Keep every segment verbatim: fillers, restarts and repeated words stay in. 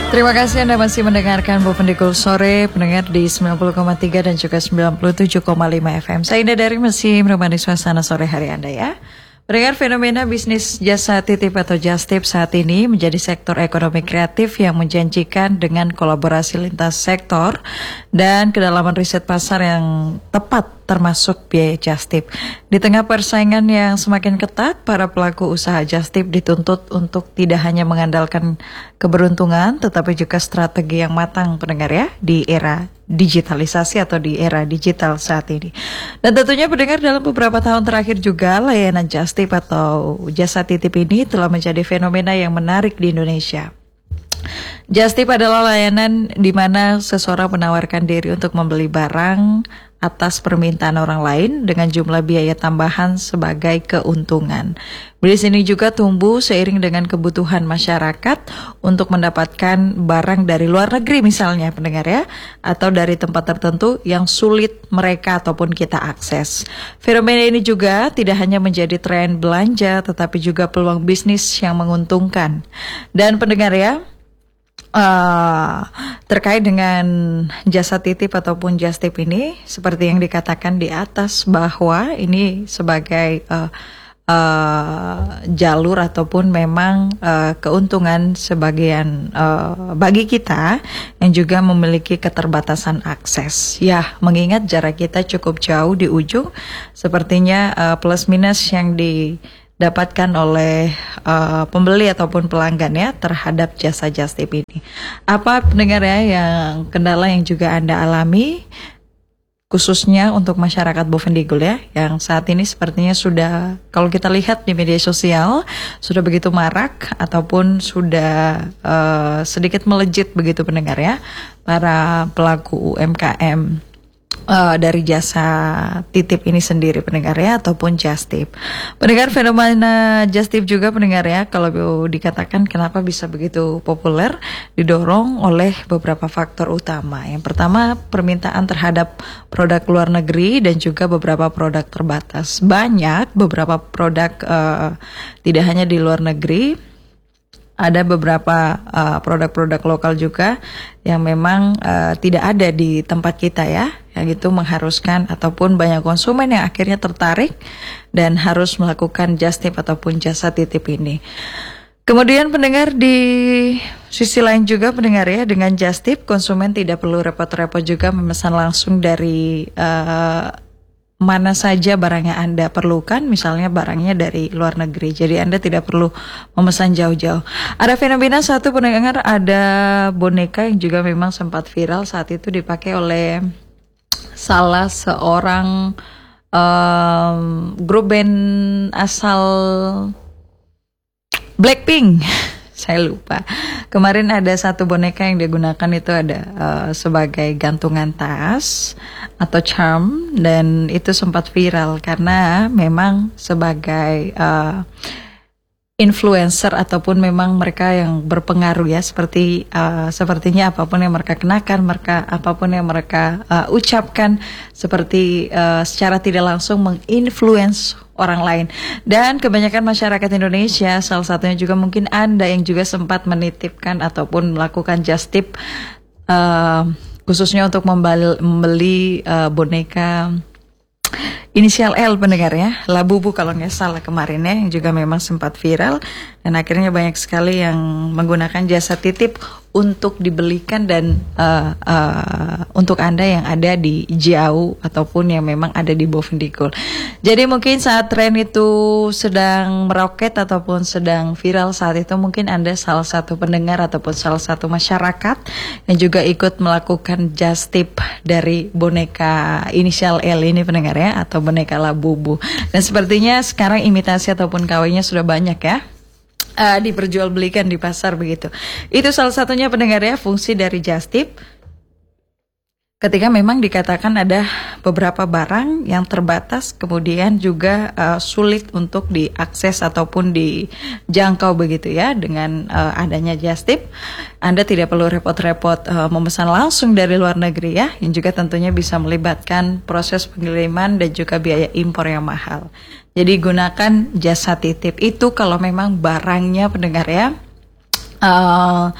Terima kasih Anda masih mendengarkan Bu Pendikul Sore, pendengar di sembilan puluh koma tiga dan juga sembilan puluh tujuh koma lima F M. Saya Indah dari masih menemani suasana sore hari Anda ya. Pendengar, fenomena bisnis jasa titip atau just tip saat ini menjadi sektor ekonomi kreatif yang menjanjikan dengan kolaborasi lintas sektor dan kedalaman riset pasar yang tepat termasuk biaya just tip. Di tengah persaingan yang semakin ketat, para pelaku usaha just tip dituntut untuk tidak hanya mengandalkan keberuntungan tetapi juga strategi yang matang, pendengar ya, di era digitalisasi atau di era digital saat ini. Dan tentunya pendengar, dalam beberapa tahun terakhir juga layanan just tip atau jasa titip ini telah menjadi fenomena yang menarik di Indonesia. Just tip adalah layanan di mana seseorang menawarkan diri untuk membeli barang atas permintaan orang lain dengan jumlah biaya tambahan sebagai keuntungan. Bisnis ini juga tumbuh seiring dengan kebutuhan masyarakat untuk mendapatkan barang dari luar negeri misalnya, pendengar ya, atau dari tempat tertentu yang sulit mereka ataupun kita akses. Fenomena ini juga tidak hanya menjadi tren belanja tetapi juga peluang bisnis yang menguntungkan. Dan pendengar ya, Uh, terkait dengan jasa titip ataupun just tip ini, seperti yang dikatakan di atas bahwa ini sebagai uh, uh, jalur ataupun memang uh, keuntungan sebagian uh, bagi kita yang juga memiliki keterbatasan akses. Ya, mengingat jarak kita cukup jauh di ujung, sepertinya uh, plus minus yang di dapatkan oleh uh, pembeli ataupun pelanggan ya terhadap jasa just tip ini. Apa pendengar ya yang kendala yang juga Anda alami khususnya untuk masyarakat Bovendigul ya, yang saat ini sepertinya sudah, kalau kita lihat di media sosial, sudah begitu marak ataupun sudah uh, sedikit melejit begitu pendengar ya, para pelaku U M K M Uh, dari jasa titip ini sendiri pendengar ya, ataupun just tip. Pendengar, fenomena just tip juga pendengar ya, kalau dikatakan kenapa bisa begitu populer, didorong oleh beberapa faktor utama. Yang pertama, permintaan terhadap produk luar negeri dan juga beberapa produk terbatas. Banyak beberapa produk uh, tidak hanya di luar negeri, ada beberapa uh, produk-produk lokal juga yang memang uh, tidak ada di tempat kita ya, yang itu mengharuskan ataupun banyak konsumen yang akhirnya tertarik dan harus melakukan just tip ataupun jasa titip ini. Kemudian pendengar, di sisi lain juga pendengar ya, dengan just tip konsumen tidak perlu repot-repot juga memesan langsung dari uh, mana saja barang yang Anda perlukan, misalnya barangnya dari luar negeri. Jadi Anda tidak perlu memesan jauh-jauh. Ada fenomena satu pendengar, ada boneka yang juga memang sempat viral saat itu dipakai oleh salah seorang um, grup band asal Blackpink. Saya lupa. Kemarin ada satu boneka yang digunakan itu ada uh, sebagai gantungan tas atau charm, dan itu sempat viral karena memang sebagai uh, influencer ataupun memang mereka yang berpengaruh ya, seperti uh, sepertinya apapun yang mereka kenakan, mereka apapun yang mereka uh, ucapkan seperti uh, secara tidak langsung menginfluence orang lain. Dan kebanyakan masyarakat Indonesia, salah satunya juga mungkin Anda yang juga sempat menitipkan ataupun melakukan just tip uh, khususnya untuk membeli, membeli uh, boneka inisial L pendengar ya, Labubu kalau nggak salah kemarin ya, yang juga memang sempat viral dan akhirnya banyak sekali yang menggunakan jasa titip untuk dibelikan dan uh, uh, untuk Anda yang ada di jauh ataupun yang memang ada di Bovendigul. Jadi mungkin saat tren itu sedang meroket ataupun sedang viral saat itu, mungkin Anda salah satu pendengar ataupun salah satu masyarakat yang juga ikut melakukan just tip dari boneka inisial L ini pendengar ya, atau boneka Labubu. Dan sepertinya sekarang imitasi ataupun K W-nya sudah banyak ya, uh, diperjualbelikan di pasar begitu. Itu salah satunya pendengar ya, fungsi dari just tip. Ketika memang dikatakan ada beberapa barang yang terbatas, kemudian juga uh, sulit untuk diakses ataupun dijangkau begitu ya, dengan uh, adanya just tip, Anda tidak perlu repot-repot uh, memesan langsung dari luar negeri ya, yang juga tentunya bisa melibatkan proses pengiriman dan juga biaya impor yang mahal. Jadi gunakan jasa titip itu kalau memang barangnya pendengar ya, uh,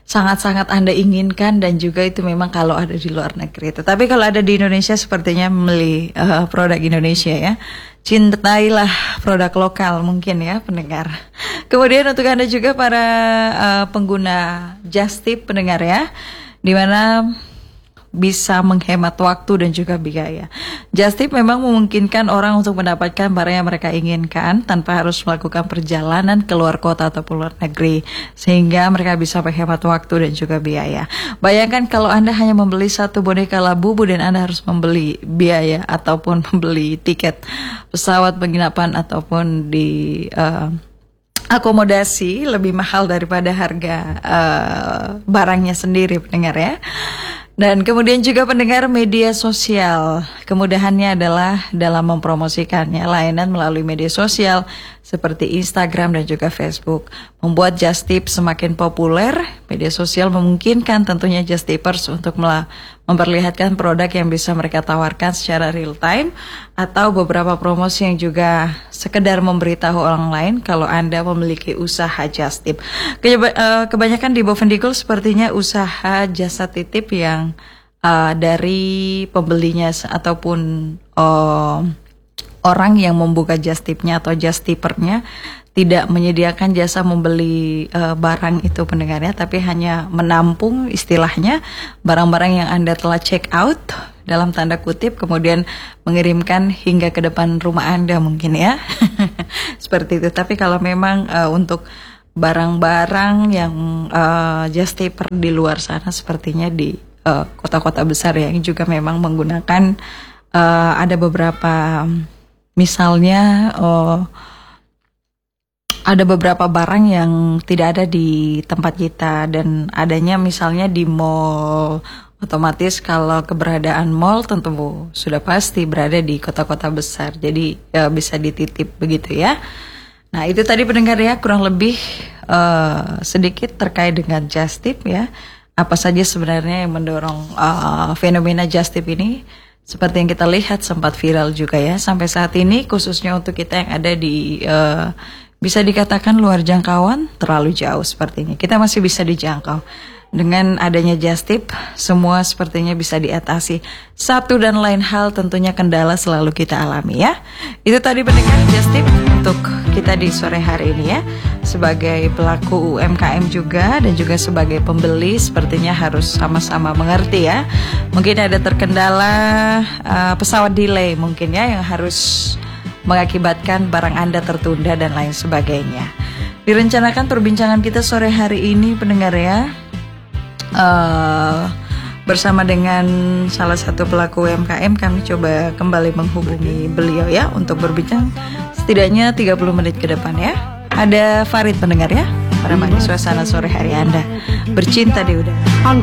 sangat-sangat Anda inginkan dan juga itu memang kalau ada di luar negeri. Tetapi kalau ada di Indonesia sepertinya membeli uh, produk Indonesia ya. Cintailah produk lokal mungkin ya pendengar. Kemudian untuk Anda juga para uh, pengguna Just Tip pendengar ya, di mana bisa menghemat waktu dan juga biaya. Just Tip memang memungkinkan orang untuk mendapatkan barang yang mereka inginkan tanpa harus melakukan perjalanan ke luar kota ataupun luar negeri, sehingga mereka bisa menghemat waktu dan juga biaya. Bayangkan kalau Anda hanya membeli satu boneka Labubu dan Anda harus membeli biaya ataupun membeli tiket pesawat penginapan ataupun di uh, akomodasi lebih mahal daripada harga uh, barangnya sendiri pendengar ya. Dan kemudian juga pendengar media sosial, kemudahannya adalah dalam mempromosikannya layanan melalui media sosial seperti Instagram dan juga Facebook. Membuat Just Tip semakin populer, media sosial memungkinkan tentunya Just Tippers untuk memperlihatkan produk yang bisa mereka tawarkan secara real time atau beberapa promosi yang juga sekedar memberitahu orang lain kalau Anda memiliki usaha Just Tip. Kebanyakan di Bovendigul sepertinya usaha jasa titip yang uh, dari pembelinya ataupun uh, orang yang membuka Just Tip-nya atau Just Tipper-nya tidak menyediakan jasa membeli uh, barang itu pendengarnya, tapi hanya menampung istilahnya barang-barang yang Anda telah check out dalam tanda kutip, kemudian mengirimkan hingga ke depan rumah Anda mungkin ya. Seperti itu. Tapi kalau memang uh, untuk barang-barang yang uh, Just Tipper di luar sana sepertinya di uh, kota-kota besar ya, yang juga memang menggunakan uh, ada beberapa misalnya uh, ada beberapa barang yang tidak ada di tempat kita dan adanya misalnya di mall. Otomatis kalau keberadaan mall tentu sudah pasti berada di kota-kota besar. Jadi ya, bisa dititip begitu ya. Nah itu tadi pendengar ya, kurang lebih uh, sedikit terkait dengan Just Tip ya. Apa saja sebenarnya yang mendorong uh, fenomena Just Tip ini. Seperti yang kita lihat sempat viral juga ya sampai saat ini, khususnya untuk kita yang ada di uh, bisa dikatakan luar jangkauan, terlalu jauh sepertinya. Kita masih bisa dijangkau. Dengan adanya Just Tip, semua sepertinya bisa diatasi. Satu dan lain hal tentunya kendala selalu kita alami ya. Itu tadi pendengar Just Tip untuk kita di sore hari ini ya. Sebagai pelaku U M K M juga dan juga sebagai pembeli sepertinya harus sama-sama mengerti ya. Mungkin ada terkendala uh, pesawat delay mungkin ya yang harus mengakibatkan barang Anda tertunda dan lain sebagainya. Direncanakan perbincangan kita sore hari ini pendengar ya, uh, bersama dengan salah satu pelaku U M K M, kami coba kembali menghubungi beliau ya untuk berbincang setidaknya tiga puluh menit ke depan ya. Ada Farid pendengar ya, menemani suasana sore hari Anda bercinta di udara.